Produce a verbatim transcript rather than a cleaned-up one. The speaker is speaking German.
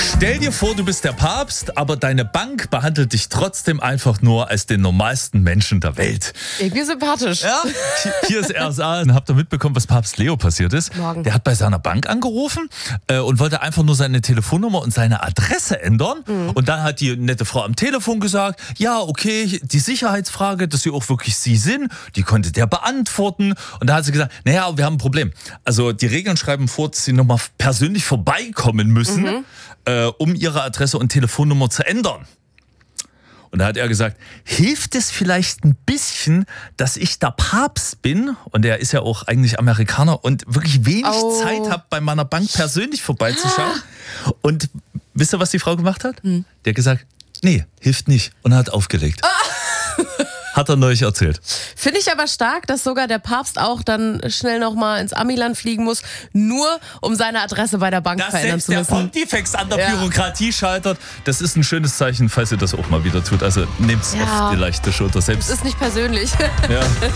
Stell dir vor, du bist der Papst, aber deine Bank behandelt dich trotzdem einfach nur als den normalsten Menschen der Welt. Irgendwie sympathisch. Ja, hier ist R S A. Und habt ihr mitbekommen, was Papst Leo passiert ist? Morgen. Der hat bei seiner Bank angerufen äh, und wollte einfach nur seine Telefonnummer und seine Adresse ändern. Mhm. Und dann hat die nette Frau am Telefon gesagt, ja, okay, die Sicherheitsfrage, dass sie auch wirklich Sie sind, die konnte der beantworten. Und da hat sie gesagt, naja, wir haben ein Problem. Also die Regeln schreiben vor, dass sie nochmal persönlich vorbeikommen müssen, mhm. äh, um ihre Adresse und Telefonnummer zu ändern. Und da hat er gesagt, hilft es vielleicht ein bisschen, dass ich der Papst bin? Und er ist ja auch eigentlich Amerikaner und wirklich wenig oh. Zeit habe, bei meiner Bank persönlich vorbeizuschauen. Und wisst ihr, was die Frau gemacht hat? Hm. Der hat gesagt, nee, hilft nicht. Und er hat aufgelegt. Ah. Hat er neulich erzählt. Finde ich aber stark, dass sogar der Papst auch dann schnell nochmal ins Amiland fliegen muss, nur um seine Adresse bei der Bank dass verändern zu müssen. Der Pontifex an der ja. Bürokratie scheitert, das ist ein schönes Zeichen, falls ihr das auch mal wieder tut. Also nehmt es ja. auf die leichte Schulter selbst. Es ist nicht persönlich. Ja.